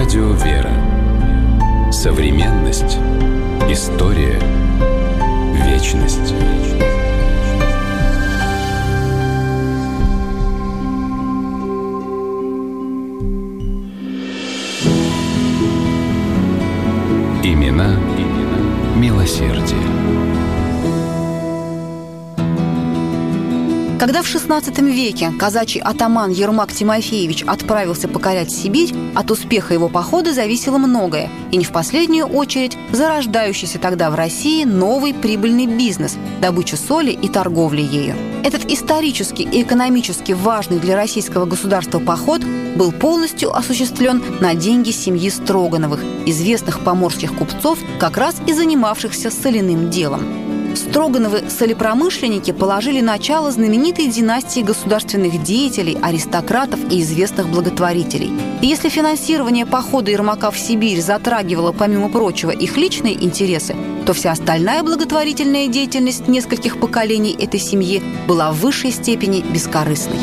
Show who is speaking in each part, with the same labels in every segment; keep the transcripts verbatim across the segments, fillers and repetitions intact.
Speaker 1: Радио «Вера». Современность. История. Вечность. Имена, имена милосердия.
Speaker 2: Когда в шестнадцатом веке казачий атаман Ермак Тимофеевич отправился покорять Сибирь, от успеха его похода зависело многое, и не в последнюю очередь зарождающийся тогда в России новый прибыльный бизнес – добыча соли и торговля ею. Этот исторически и экономически важный для российского государства поход был полностью осуществлен на деньги семьи Строгановых, известных поморских купцов, как раз и занимавшихся соляным делом. Строгановы-солепромышленники положили начало знаменитой династии государственных деятелей, аристократов и известных благотворителей. И если финансирование похода Ермака в Сибирь затрагивало, помимо прочего, их личные интересы, то вся остальная благотворительная деятельность нескольких поколений этой семьи была в высшей степени бескорыстной.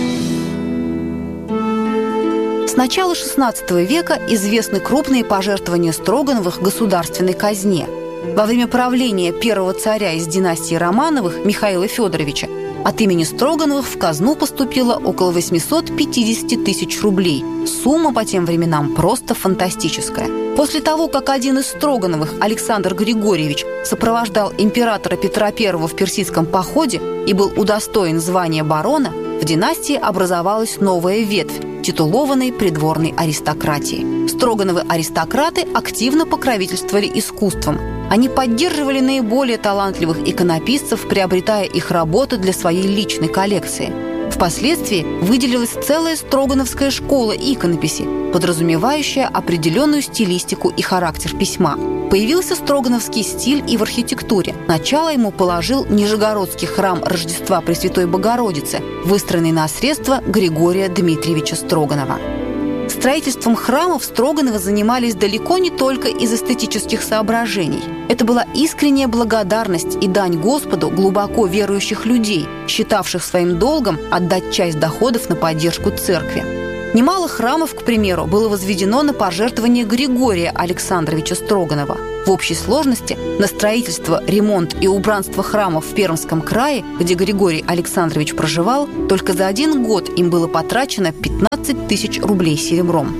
Speaker 2: С начала шестнадцатого века известны крупные пожертвования Строгановых государственной казне. Во время правления первого царя из династии Романовых Михаила Федоровича от имени Строгановых в казну поступило около восемьсот пятьдесят тысяч рублей. Сумма по тем временам просто фантастическая. После того, как один из Строгановых, Александр Григорьевич, сопровождал императора Петра Первого в персидском походе и был удостоен звания барона, в династии образовалась новая ветвь титулованной придворной аристократии. Строгановы-аристократы активно покровительствовали искусством. Они поддерживали наиболее талантливых иконописцев, приобретая их работы для своей личной коллекции. Впоследствии выделилась целая строгановская школа иконописи, подразумевающая определенную стилистику и характер письма. Появился строгановский стиль и в архитектуре. Начало ему положил Нижегородский храм Рождества Пресвятой Богородицы, выстроенный на средства Григория Дмитриевича Строганова. Строительством храмов Строгановы занимались далеко не только из эстетических соображений. Это была искренняя благодарность и дань Господу глубоко верующих людей, считавших своим долгом отдать часть доходов на поддержку церкви. Немало храмов, к примеру, было возведено на пожертвование Григория Александровича Строганова. В общей сложности на строительство, ремонт и убранство храмов в Пермском крае, где Григорий Александрович проживал, только за один год им было потрачено пятнадцать тысяч рублей серебром.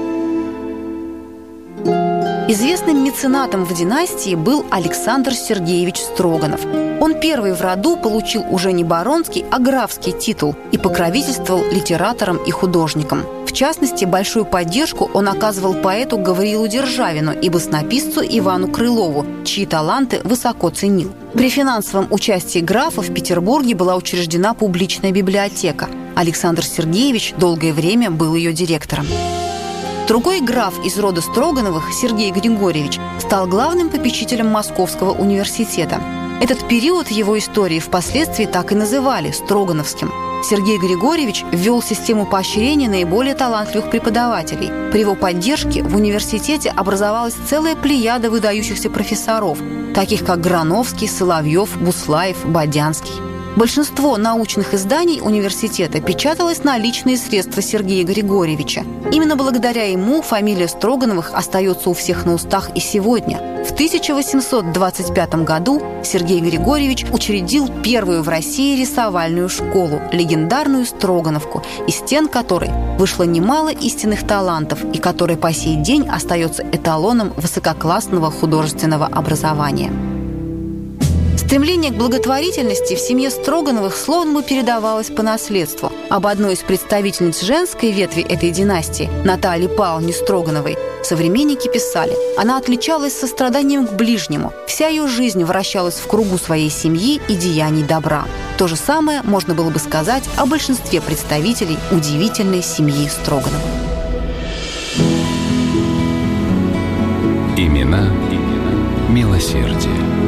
Speaker 2: Известным меценатом в династии был Александр Сергеевич Строганов. Он первый в роду получил уже не баронский, а графский титул и покровительствовал литераторам и художникам. В частности, большую поддержку он оказывал поэту Гавриилу Державину и баснописцу Ивану Крылову, чьи таланты высоко ценил. При финансовом участии графа в Петербурге была учреждена публичная библиотека. Александр Сергеевич долгое время был ее директором. Другой граф из рода Строгановых, Сергей Григорьевич, стал главным попечителем Московского университета. Этот период его истории впоследствии так и называли Строгановским. Сергей Григорьевич ввел систему поощрения наиболее талантливых преподавателей. При его поддержке в университете образовалась целая плеяда выдающихся профессоров, таких как Грановский, Соловьев, Буслаев, Бодянский. Большинство научных изданий университета печаталось на личные средства Сергея Григорьевича. Именно благодаря ему фамилия Строгановых остается у всех на устах и сегодня. В тысяча восемьсот двадцать пятом году Сергей Григорьевич учредил первую в России рисовальную школу, легендарную Строгановку, из стен которой вышло немало истинных талантов и которая по сей день остается эталоном высококлассного художественного образования. Стремление к благотворительности в семье Строгановых словно бы передавалось по наследству. Об одной из представительниц женской ветви этой династии, Наталье Павловне Строгановой, современники писали: она отличалась состраданием к ближнему, вся ее жизнь вращалась в кругу своей семьи и деяний добра. То же самое можно было бы сказать о большинстве представителей удивительной семьи Строгановых.
Speaker 1: Имена, имена милосердия.